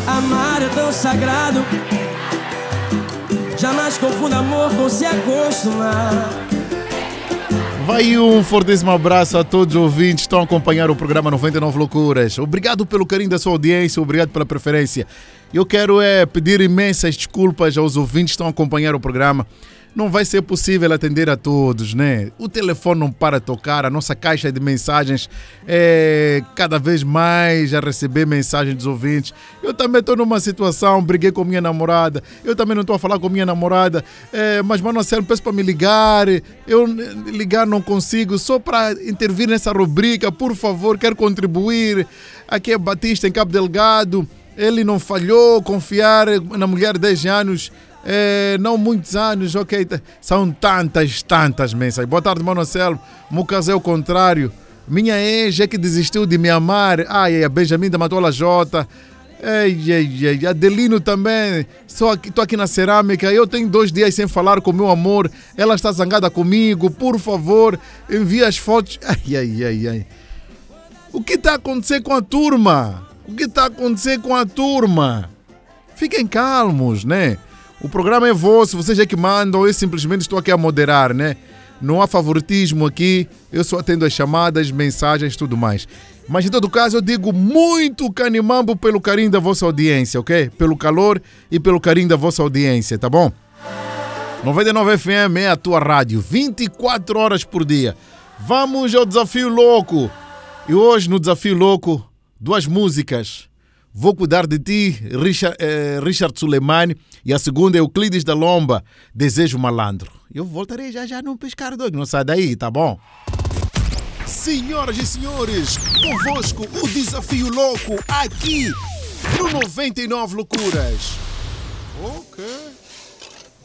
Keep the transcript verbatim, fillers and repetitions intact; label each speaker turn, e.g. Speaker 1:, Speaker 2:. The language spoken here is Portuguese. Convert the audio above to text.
Speaker 1: Amar é tão sagrado, jamais confunda amor com se acostumar.
Speaker 2: Vai um fortíssimo abraço a todos os ouvintes que estão a acompanhar o programa noventa e nove Loucuras. Obrigado pelo carinho da sua audiência, obrigado pela preferência. Eu quero é, pedir imensas desculpas aos ouvintes que estão a acompanhar o programa. Não vai ser possível atender a todos, né? O telefone não para de tocar, a nossa caixa de mensagens é cada vez mais a receber mensagens dos ouvintes. Eu também estou numa situação, briguei com minha namorada, eu também não estou a falar com minha namorada, é, mas, mano, Marcelo, peço para me ligar, eu ligar não consigo, só para intervir nessa rubrica, por favor, quero contribuir. Aqui é Batista, em Cabo Delgado, ele não falhou, confiar na mulher de dez anos, É, não muitos anos, ok, são tantas, tantas mensagens. Boa tarde, mano Marcelo, meu caso é o contrário, minha ex é que desistiu de me amar. Ai, a Benjamin da Matola J, ei, ei, ei, Adelino também, estou aqui, tô aqui na cerâmica, eu tenho dois dias sem falar com o meu amor, ela está zangada comigo, por favor, envie as fotos. Ai, ai, ai, ai. O que está acontecendo com a turma? O que está acontecendo com a turma? Fiquem calmos, né? O programa é vosso, vocês é que mandam, eu simplesmente estou aqui a moderar, né? Não há favoritismo aqui, eu só atendo as chamadas, mensagens, tudo mais. Mas em todo caso eu digo muito canimambo pelo carinho da vossa audiência, ok? Pelo calor e pelo carinho da vossa audiência, tá bom? noventa e nove F M é a tua rádio, vinte e quatro horas por dia. Vamos ao Desafio Louco. E hoje no Desafio Louco, duas músicas. Vou Cuidar de Ti, Richard, eh, Richard Suleimani, e a segunda é Euclides da Lomba, Desejo Malandro. Eu voltarei já já num piscar de olho, não sai daí, tá bom? Senhoras e senhores, convosco o Desafio Louco aqui no noventa e nove Loucuras. Ok.